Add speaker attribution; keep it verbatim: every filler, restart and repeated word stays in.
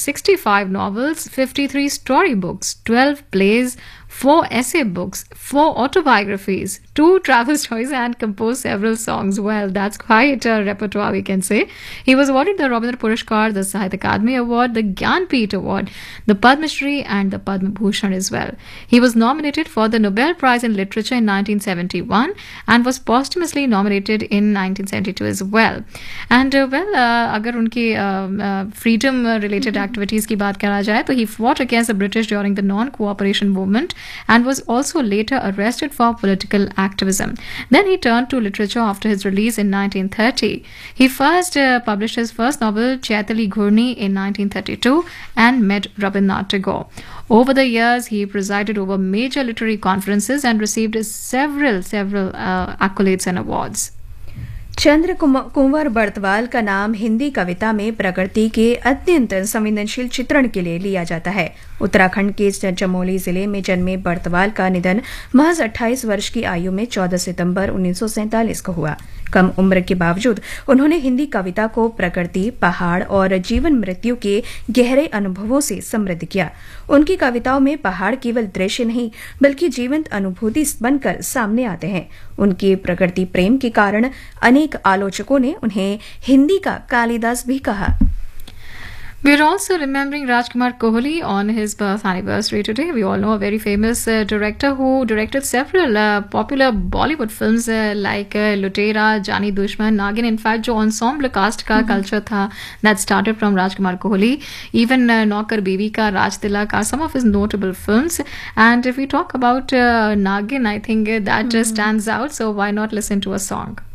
Speaker 1: sixty-five novels, fifty-three storybooks, twelve plays, four essay books, four autobiographies, two travel stories, and composed several songs. Well, that's quite a repertoire, we can say. He was awarded the Rabindra Puraskar, the Sahitya Akademi Award, the Gyanpith Award, the Padma Shri, and the Padma Bhushan as well. He was nominated for the Nobel Prize in Literature in nineteen seventy-one and was posthumously nominated in nineteen seventy-two as well. And uh, well, uh, अगर उनकी freedom related activities की बात करा जाए, तो he fought against the British during the non-cooperation movement and was also later arrested for political activism. Then he turned to literature after his release in nineteen thirty. He first uh, published his first novel, Chaitali Ghurni, in nineteen thirty-two and met Rabindranath Tagore. Over the years, he presided over major literary conferences and received several, several uh, accolades and awards.
Speaker 2: चंद्र कुंवर बर्तवाल का नाम हिंदी कविता में प्रकृति के अत्यंत संवेदनशील चित्रण के लिए लिया जाता है। उत्तराखंड के चमोली जिले में जन्मे बर्तवाल का निधन महज अट्ठाईस वर्ष की आयु में चौदह सितंबर उन्नीस सौ सैंतालीस को हुआ। कम उम्र के बावजूद उन्होंने हिंदी कविता को प्रकृति, पहाड़ और जीवन मृत्यु के गहरे अनुभवों से समृद्ध किया। उनकी कविताओं में पहाड़ केवल दृश्य नहीं बल्कि जीवंत अनुभूति बनकर सामने आते हैं। उनके प्रकृति प्रेम के कारण अनेक आलोचकों ने उन्हें हिंदी का कालिदास भी कहा।
Speaker 1: We're also remembering Rajkumar Kohli on his birth anniversary today. We all know a very famous uh, director who directed several uh, popular Bollywood films uh, like uh, Lutera, Jani Dushman, Nagin. In fact, जो ensemble cast का culture था, that started from Rajkumar Kohli. Even uh, Naukar Bibi ka, Raj Tilak are some of his notable films. And if we talk about uh, Nagin, I think uh, that just stands out. So why not listen to a song?